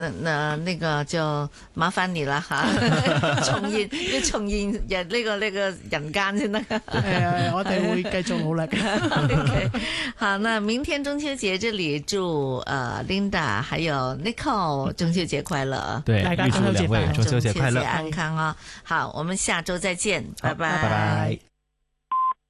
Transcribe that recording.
那個就麻煩你啦吓，要重現呢個人間先得。 我哋會繼續努力。 OK， 好，那明天中秋節這裏祝Linda 還有 Nicole 中秋節快樂， 對，大家中秋節快樂， 中秋節安康啊！好，我們下周再見，拜拜。 拜拜。